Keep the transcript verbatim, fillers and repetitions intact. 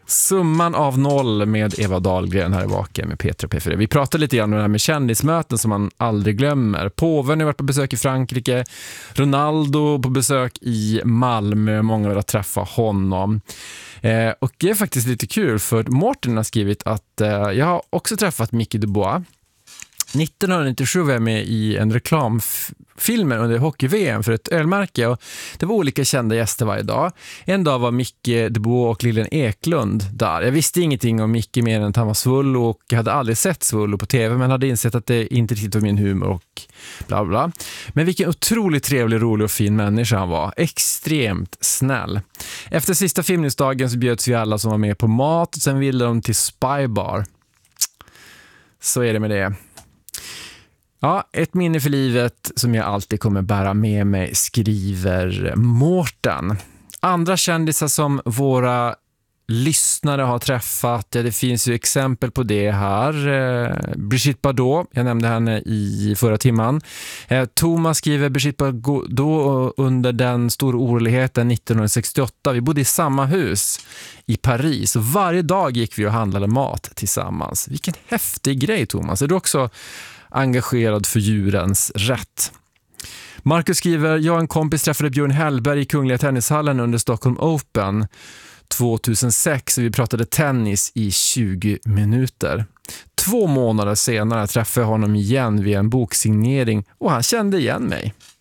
Summan av noll med Eva Dahlgren här i Vaken med Petra P fyra. Vi pratade lite grann om det här med kändismöten som man aldrig glömmer. Påven har varit på besök i Frankrike. Ronaldo på besök i Malmö. Många vill träffa honom. Eh, och det är faktiskt lite kul för Mårten har skrivit att eh, jag har också träffat Micke Dubois. nittonhundranittiosju var jag med i en reklamfilm under hockey-V M för ett ölmärke och det var olika kända gäster varje dag. En dag var Micke Dubois och Lilian Eklund där. Jag visste ingenting om Micke mer än att han var Svullo och jag hade aldrig sett Svullo på tv men hade insett att det inte riktigt var min humor och bla bla. Men vilken otroligt trevlig, rolig och fin människa han var. Extremt snäll. Efter sista filmningsdagen så bjöds vi alla som var med på mat och sen ville de till Spybar. Så är det med det. Ja, ett minne för livet som jag alltid kommer bära med mig, skriver Mårten. Andra kändisar som våra lyssnare har träffat, ja, det finns ju exempel på det här. Eh, Brigitte Bardot, jag nämnde henne i förra timman. Eh, Thomas skriver Brigitte Bardot under den stora oroligheten nittonhundrasextioåtta. Vi bodde i samma hus i Paris och varje dag gick vi och handlade mat tillsammans. Vilken häftig grej, Thomas. Är du också engagerad för djurens rätt? Marcus skriver, jag och en kompis träffade Björn Hellberg i Kungliga Tennishallen under Stockholm Open tjugohundrasex och vi pratade tennis i tjugo minuter. Två månader senare träffade jag honom igen vid en boksignering och han kände igen mig.